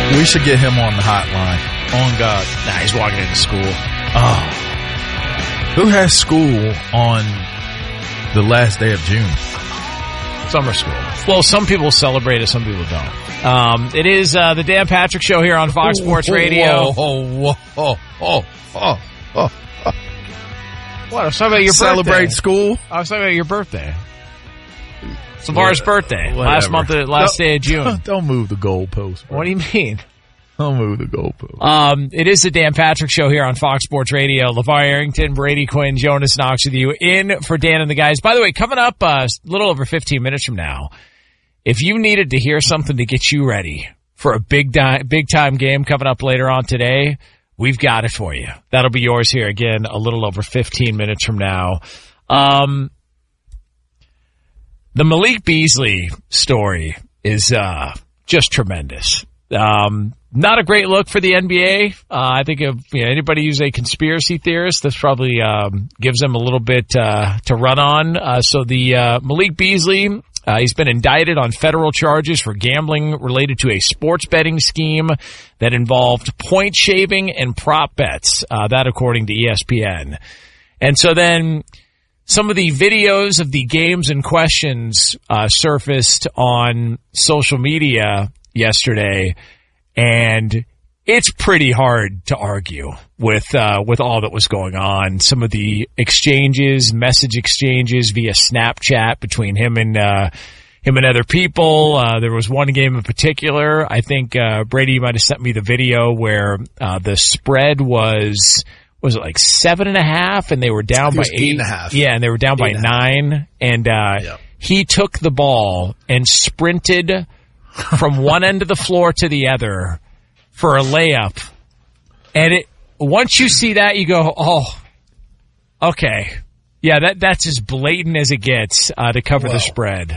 We should get him on the hotline. On God. Nah, he's walking into school. Oh. Who has school on the last day of June? Summer school. Well, some people celebrate it, some people don't. It is the Dan Patrick Show here on Fox Sports Radio. Whoa. What? I was talking about your Celebrate birthday. school? I was talking about your birthday. Savar's birthday. Whatever. Last day of June. Don't move the goalpost, bro. What do you mean? Don't move the goalpost. It is the Dan Patrick Show here on Fox Sports Radio. LeVar Arrington, Brady Quinn, Jonas Knox with you in for Dan and the guys. By the way, coming up a little over 15 minutes from now, if you needed to hear something to get you ready for a big time game coming up later on today, we've got it for you. That'll be yours here again a little over 15 minutes from now. The Malik Beasley story is just tremendous. Not a great look for the NBA. I think if anybody who's a conspiracy theorist, this probably gives them a little bit to run on. So the Malik Beasley, he's been indicted on federal charges for gambling related to a sports betting scheme that involved point shaving and prop bets. That according to ESPN. And so then some of the videos of the games in questions surfaced on social media yesterday. And it's pretty hard to argue with all that was going on. Some of the message exchanges via Snapchat between him and other people. There was one game in particular. I think, Brady, you might have sent me the video where, the spread was it like 7.5 and they were down by 8.5. Yeah. And they were down by 9. And, he took the ball and sprinted from one end of the floor to the other for a layup. And once you see that, you go, oh, okay. Yeah, that's as blatant as it gets to cover the spread.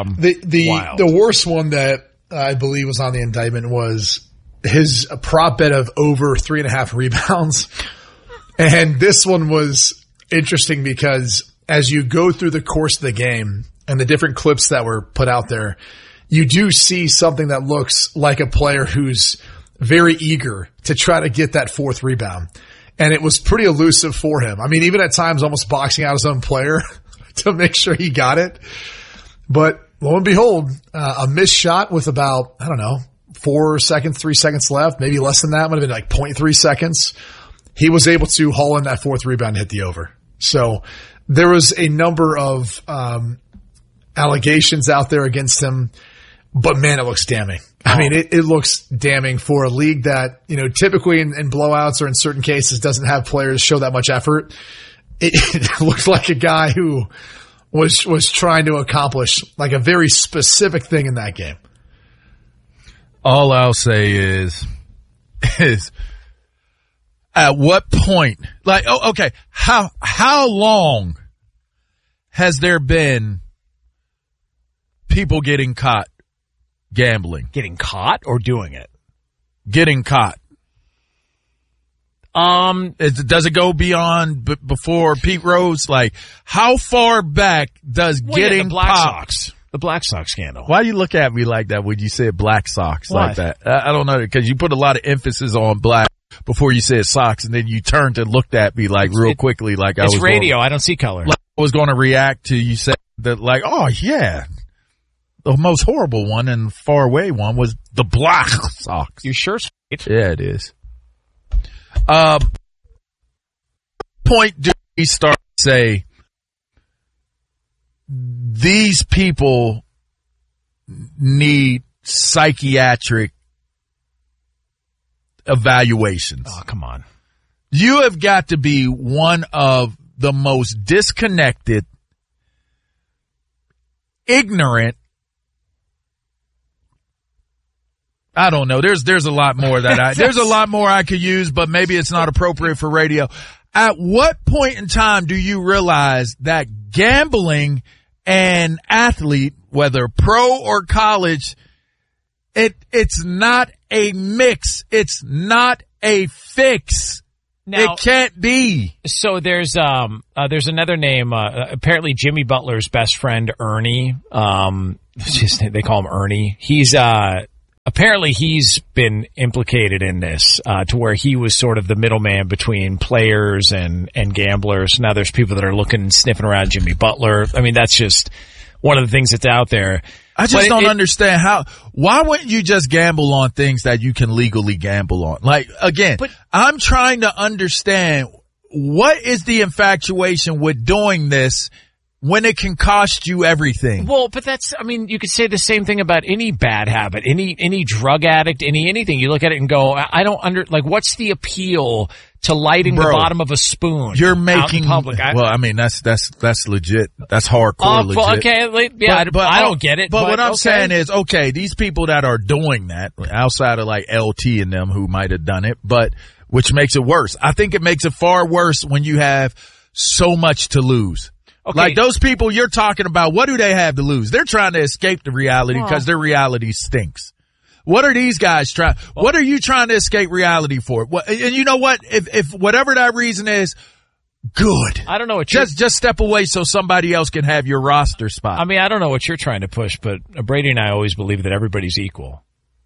The worst one that I believe was on the indictment was his prop bet of over 3.5 rebounds. And this one was interesting because as you go through the course of the game and the different clips that were put out there, you do see something that looks like a player who's very eager to try to get that 4th rebound. And it was pretty elusive for him. I mean, even at times almost boxing out his own player to make sure he got it. But lo and behold, a missed shot with about, 4 seconds, 3 seconds left, maybe less than that, might have been like 0.3 seconds. He was able to haul in that 4th rebound and hit the over. So there was a number of allegations out there against him. But man, it looks damning. I mean, it looks damning for a league that, typically in blowouts or in certain cases doesn't have players show that much effort. It looks like a guy who was trying to accomplish like a very specific thing in that game. All I'll say is at what point, how long has there been people getting caught gambling? Getting caught or doing it? Getting caught. Does it go beyond before Pete Rose? Like, how far back does getting the Black popped? Sox. The Black Sox scandal. Why do you look at me like that when you said Black Sox like Why? that? I don't know, because you put a lot of emphasis on black before you said Sox, and then you turned and looked at me like real quickly, like I was. It's radio. I don't see color. Like I was going to react to you said that, like, oh yeah. The most horrible one and far away one was the Black Sox. You sure? Yeah, it is. Point do we start to say these people need psychiatric evaluations? Oh, come on. You have got to be one of the most disconnected, ignorant, I don't know. There's a lot more there's a lot more I could use, but maybe it's not appropriate for radio. At what point in time do you realize that gambling and athlete, whether pro or college, it's not a mix. It's not a fix. Now, it can't be. So there's another name, apparently Jimmy Butler's best friend, Ernie. They call him Ernie. He's, apparently he's been implicated in this, to where he was sort of the middleman between players and gamblers. Now there's people that are looking and sniffing around Jimmy Butler. I mean, that's just one of the things that's out there. I just don't understand why wouldn't you just gamble on things that you can legally gamble on? Like, again, I'm trying to understand what is the infatuation with doing this when it can cost you everything. Well, but you could say the same thing about any bad habit, any drug addict, anything. You look at it and go, what's the appeal to lighting the bottom of a spoon? You're making out in public. That's legit. That's hardcore legit. Okay, yeah, but I don't get it. But what I'm saying is, okay, these people that are doing that, outside of like LT and them who might have done it, but which makes it worse. I think it makes it far worse when you have so much to lose. Okay. Like those people you're talking about, what do they have to lose? They're trying to escape the reality because their reality stinks. What are these guys trying? What are you trying to escape reality for? And you know what? If whatever that reason is, good. I don't know what just step away so somebody else can have your roster spot. I mean, I don't know what you're trying to push, but Brady and I always believe that everybody's equal.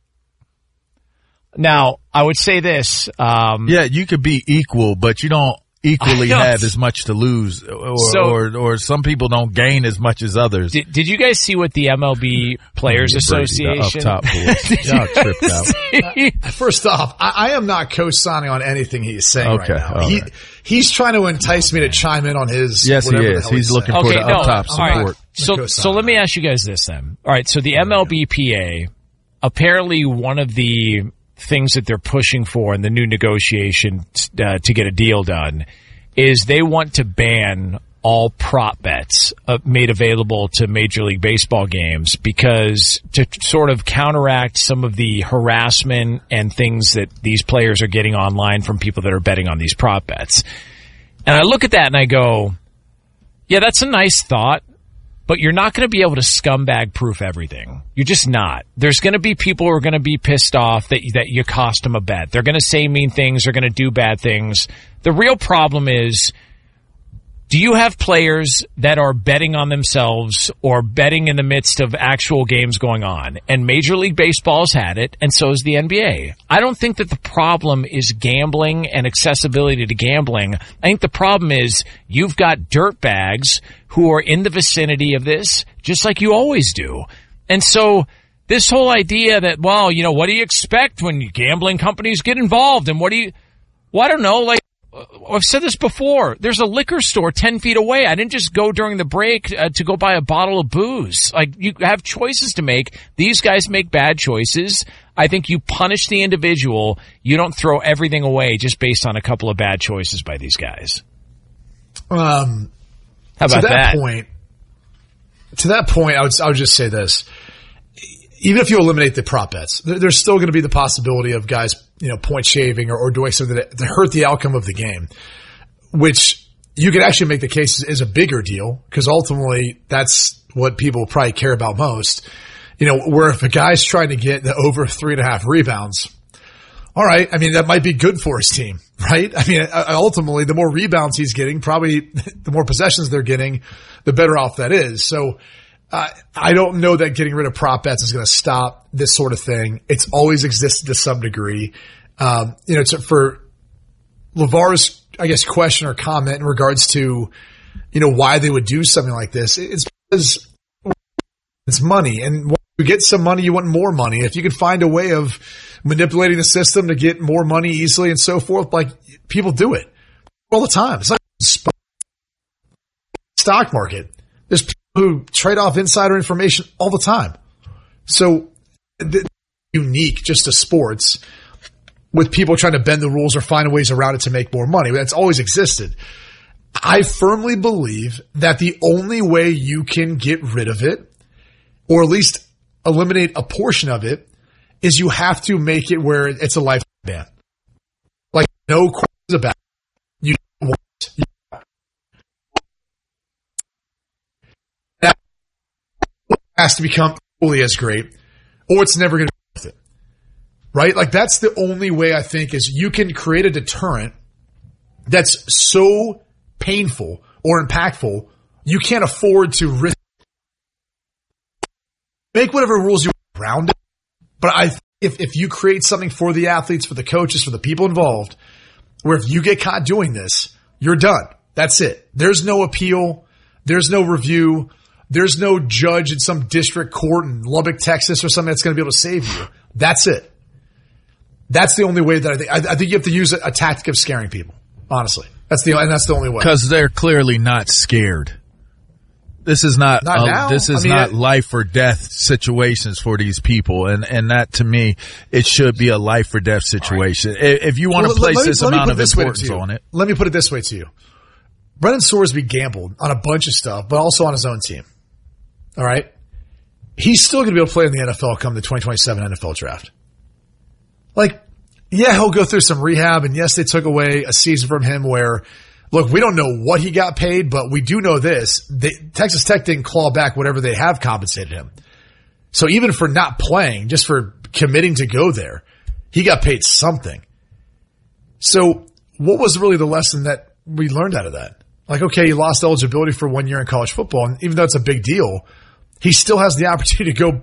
Now, I would say this. Yeah, you could be equal, but you don't equally have as much to lose, or some people don't gain as much as others. Did you guys see what the MLB Players Association? Up top y'all tripped out. First off, I am not co-signing on anything he's saying right now. Right. He's trying to entice me to chime in on his. Yes, he is. He's looking for the up top support. Right. So let me ask you guys this then. All right. So the MLBPA, apparently one of the things that they're pushing for in the new negotiation to get a deal done is they want to ban all prop bets made available to Major League Baseball games, because to sort of counteract some of the harassment and things that these players are getting online from people that are betting on these prop bets. And I look at that and I go, yeah, that's a nice thought, but you're not going to be able to scumbag proof everything. You're just not. There's going to be people who are going to be pissed off that you cost them a bet. They're going to say mean things. They're going to do bad things. The real problem is, do you have players that are betting on themselves or betting in the midst of actual games going on? And Major League Baseball has had it, and so has the NBA. I don't think that the problem is gambling and accessibility to gambling. I think the problem is you've got dirtbags who are in the vicinity of this, just like you always do. And so this whole idea that, well, you know, what do you expect when gambling companies get involved? And I don't know, like, I've said this before. There's a liquor store 10 feet away. I didn't just go during the break to go buy a bottle of booze. Like, you have choices to make. These guys make bad choices. I think you punish the individual. You don't throw everything away just based on a couple of bad choices by these guys. How about that? To that point, I would just say this. Even if you eliminate the prop bets, there's still going to be the possibility of guys, point shaving or doing something that hurt the outcome of the game, which you could actually make the case is a bigger deal, because ultimately that's what people probably care about most. Where if a guy's trying to get the over 3.5 rebounds, all right, I mean, that might be good for his team, right? I mean, ultimately, the more rebounds he's getting, probably the more possessions they're getting, the better off that is. So, I don't know that getting rid of prop bets is going to stop this sort of thing. It's always existed to some degree. For LeVar's, I guess, question or comment in regards to, why they would do something like this. It's because it's money. And when you get some money, you want more money. If you can find a way of manipulating the system to get more money easily and so forth, like, people do it all the time. It's like stock market. There's people who trade off insider information all the time. So unique just to sports, with people trying to bend the rules or find ways around it to make more money. That's always existed. I firmly believe that the only way you can get rid of it, or at least eliminate a portion of it, is you have to make it where it's a lifetime ban. Like, no questions about it. You want it. That has to become equally as great, or it's never going to be worth it. Right? Like, that's the only way, I think, is you can create a deterrent that's so painful or impactful, you can't afford to risk. Make whatever rules you want around it, but I think if you create something for the athletes, for the coaches, for the people involved, where if you get caught doing this, you're done. That's it. There's no appeal. There's no review. There's no judge in some district court in Lubbock, Texas or something that's going to be able to save you. That's it. That's the only way that I think you have to use a tactic of scaring people. Honestly, that's the only way. Because they're clearly not scared. This is not life or death situations for these people. And that to me, it should be a life or death situation. Right. If you want to place this amount of importance on it. Let me put it this way to you. Brennan Sorsby gambled on a bunch of stuff, but also on his own team. All right. He's still going to be able to play in the NFL come the 2027 NFL draft. Like, yeah, he'll go through some rehab, and yes, they took away a season from him where, look, we don't know what he got paid, but we do know this. Texas Tech didn't claw back whatever they have compensated him. So even for not playing, just for committing to go there, he got paid something. So what was really the lesson that we learned out of that? Like, okay, he lost eligibility for 1 year in college football, and even though it's a big deal, he still has the opportunity to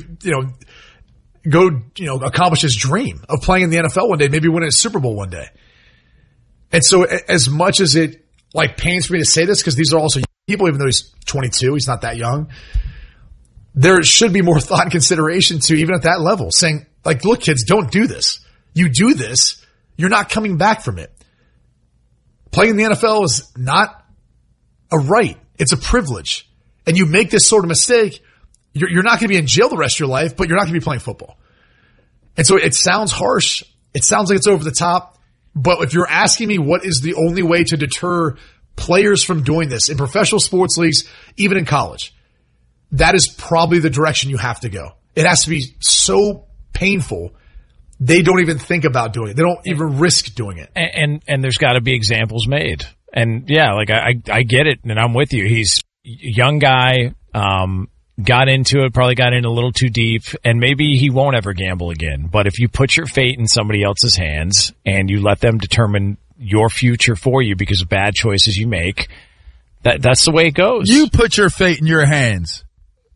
go accomplish his dream of playing in the NFL one day, maybe winning a Super Bowl one day. And so as much as it pains for me to say this, because these are also people, even though he's 22, he's not that young, there should be more thought and consideration to, even at that level, saying, look, kids, don't do this. You do this, you're not coming back from it. Playing in the NFL is not a right. It's a privilege. And you make this sort of mistake, you're not going to be in jail the rest of your life, but you're not going to be playing football. And so it sounds harsh. It sounds like it's over the top. But if you're asking me what is the only way to deter players from doing this in professional sports leagues, even in college, that is probably the direction you have to go. It has to be so painful they don't even think about doing it. They don't even risk doing it. And there's got to be examples made. And yeah, I get it, and I'm with you. He's a young guy, got into it, probably got in a little too deep, and maybe he won't ever gamble again. But if you put your fate in somebody else's hands and you let them determine your future for you because of bad choices you make, that's the way it goes. You put your fate in your hands.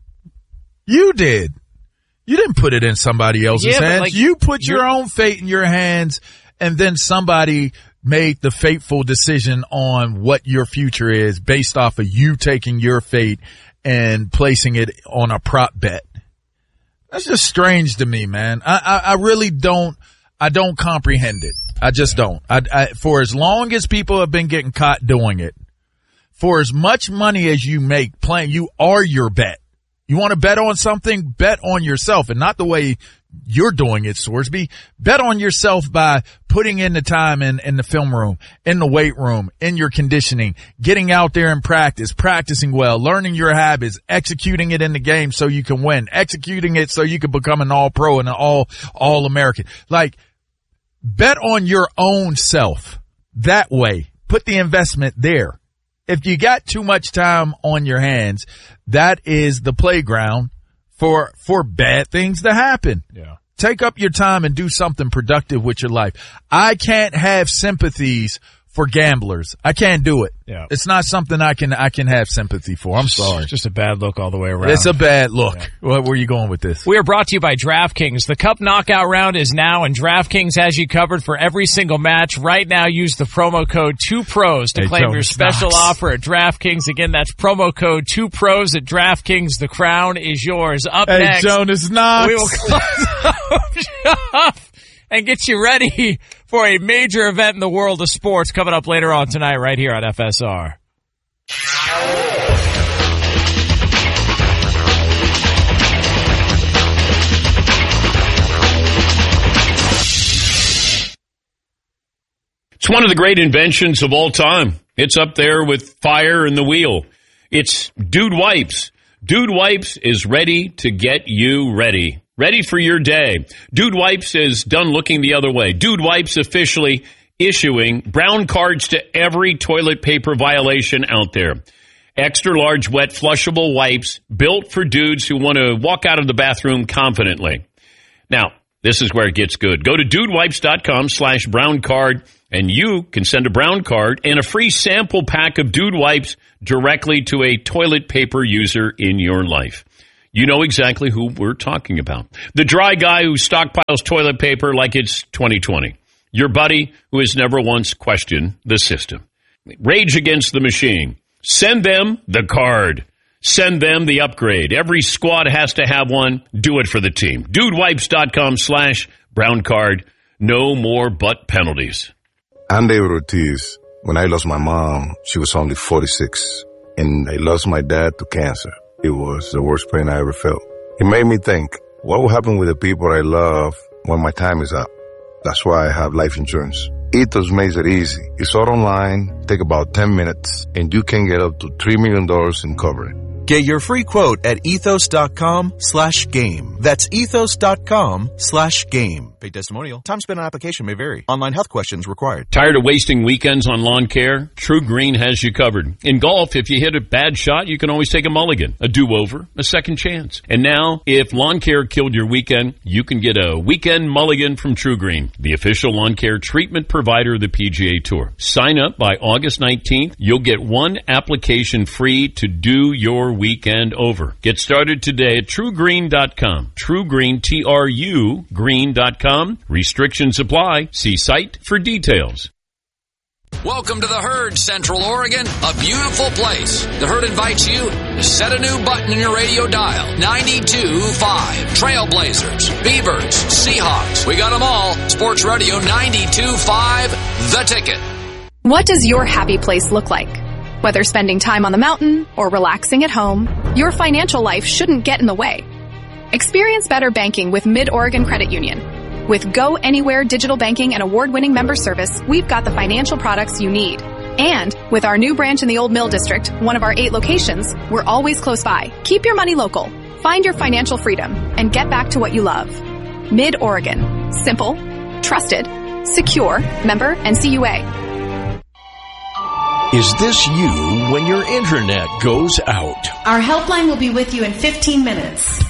You did. You didn't put it in somebody else's hands. You put your own fate in your hands, and then somebody made the fateful decision on what your future is based off of you taking your fate and placing it on a prop bet. That's just strange to me, man. I really don't comprehend it. I just don't. For as long as people have been getting caught doing it, for as much money as you make playing, you are your bet. You want to bet on something? Bet on yourself, and not the way you're doing it, Sorsby. Bet on yourself by putting in the time in the film room, in the weight room, in your conditioning, getting out there and practicing well, learning your habits, executing it in the game so you can win, executing it so you can become an all-pro and an all-American. Bet on your own self that way. Put the investment there. If you got too much time on your hands, that is the playground for bad things to happen. Yeah. Take up your time and do something productive with your life. I can't have sympathies for gamblers. I can't do it. Yeah. It's not something I can have sympathy for. I'm sorry. It's just a bad look all the way around. It's a bad look. Yeah. Where are you going with this? We are brought to you by DraftKings. The Cup Knockout round is now, and DraftKings has you covered for every single match. Right now, use the promo code 2pros to claim your special offer at DraftKings. Again, that's promo code 2pros at DraftKings. The crown is yours. Up next, Jonas Knox. We will close up and get you ready for a major event in the world of sports coming up later on tonight right here on FSR. It's one of the great inventions of all time. It's up there with fire and the wheel. It's Dude Wipes. Dude Wipes is ready to get you ready. Ready for your day. Dude Wipes is done looking the other way. Dude Wipes officially issuing brown cards to every toilet paper violation out there. Extra large wet flushable wipes built for dudes who want to walk out of the bathroom confidently. Now, this is where it gets good. Go to dudewipes.com/brown card and you can send a brown card and a free sample pack of Dude Wipes directly to a toilet paper user in your life. You know exactly who we're talking about. The dry guy who stockpiles toilet paper like it's 2020. Your buddy who has never once questioned the system. Rage Against the Machine. Send them the card. Send them the upgrade. Every squad has to have one. Do it for the team. DudeWipes.com/brown card. No more butt penalties. I'm David Ortiz. When I lost my mom, she was only 46. And I lost my dad to cancer. It was the worst pain I ever felt. It made me think, what will happen with the people I love when my time is up? That's why I have life insurance. Ethos makes it easy. It's all online, take about 10 minutes, and you can get up to $3 million in coverage. Get your free quote at ethos.com/game. That's ethos.com/game. Paid testimonial. Time spent on application may vary. Online health questions required. Tired of wasting weekends on lawn care? True Green has you covered. In golf, if you hit a bad shot, you can always take a mulligan, a do-over, a second chance. And now, if lawn care killed your weekend, you can get a weekend mulligan from True Green, the official lawn care treatment provider of the PGA Tour. Sign up by August 19th. You'll get one application free to do your weekend over. Get started today at TrueGreen.com. TrueGreen, T-R-U, green.com. Restrictions apply. See site for details. Welcome to the Herd, Central Oregon, a beautiful place. The Herd invites you to set a new button in your radio dial. 92.5. Trailblazers, Beavers, Seahawks. We got them all. Sports Radio 92.5, The Ticket. What does your happy place look like? Whether spending time on the mountain or relaxing at home, your financial life shouldn't get in the way. Experience better banking with Mid-Oregon Credit Union. With Go Anywhere digital banking and award-winning member service, we've got the financial products you need. And with our new branch in the Old Mill District, one of our 8 locations, we're always close by. Keep your money local. Find your financial freedom and get back to what you love. Mid-Oregon. Simple, trusted, secure, member NCUA. Is this you when your internet goes out? Our helpline will be with you in 15 minutes.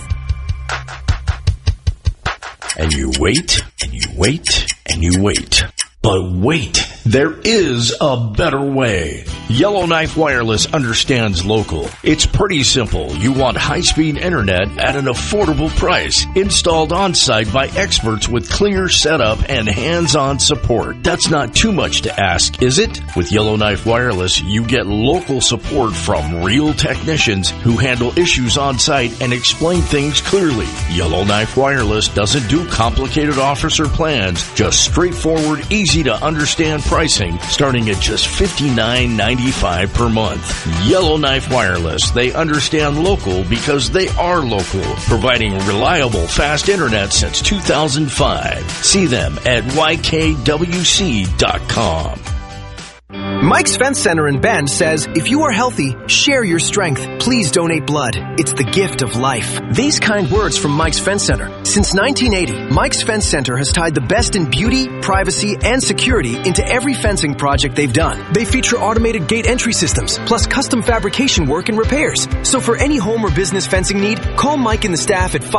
And you wait, and you wait, and you wait. But wait, there is a better way. Yellowknife Wireless understands local. It's pretty simple. You want high-speed internet at an affordable price, installed on-site by experts with clear setup and hands-on support. That's not too much to ask, is it? With Yellowknife Wireless, you get local support from real technicians who handle issues on-site and explain things clearly. Yellowknife Wireless doesn't do complicated offers or plans, just straightforward, easy-to-understand pricing starting at just $59.95 per month. Yellowknife Wireless. They understand local because they are local, providing reliable, fast internet since 2005. See them at YKWC.com. Mike's Fence Center in Bend says, if you are healthy, share your strength. Please donate blood. It's the gift of life. These kind words from Mike's Fence Center. Since 1980, Mike's Fence Center has tied the best in beauty, privacy, and security into every fencing project they've done. They feature automated gate entry systems, plus custom fabrication work and repairs. So for any home or business fencing need, call Mike and the staff at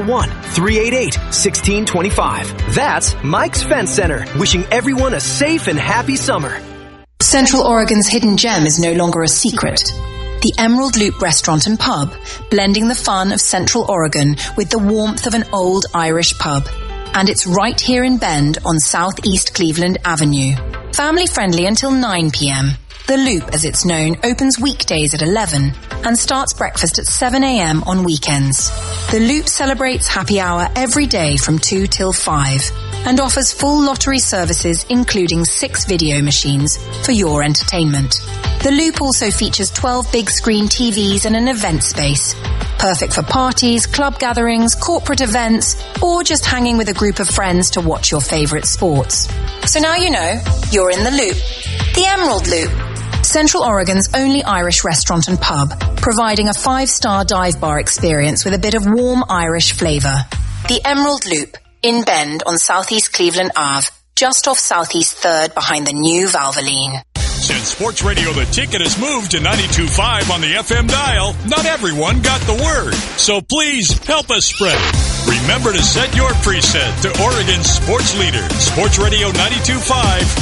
541-388-1625. That's Mike's Fence Center, wishing everyone a safe and happy summer. Central Oregon's hidden gem is no longer a secret. The Emerald Loop Restaurant and Pub, blending the fun of Central Oregon with the warmth of an old Irish pub. And it's right here in Bend on Southeast Cleveland Avenue. Family friendly until 9 p.m. The Loop, as it's known, opens weekdays at 11 and starts breakfast at 7 a.m. on weekends. The Loop celebrates happy hour every day from 2 till 5 and offers full lottery services including 6 video machines for your entertainment. The Loop also features 12 big screen TVs and an event space. Perfect for parties, club gatherings, corporate events, or just hanging with a group of friends to watch your favorite sports. So now you know, you're in the Loop. The Emerald Loop. Central Oregon's only Irish restaurant and pub, providing a 5-star dive bar experience with a bit of warm Irish flavor. The Emerald Loop, in Bend on Southeast Cleveland Ave, just off Southeast 3rd behind the new Valvoline. Since Sports Radio The Ticket has moved to 92.5 on the FM dial, not everyone got the word. So please help us spread it. Remember to set your preset to Oregon's sports leader, Sports Radio 92.5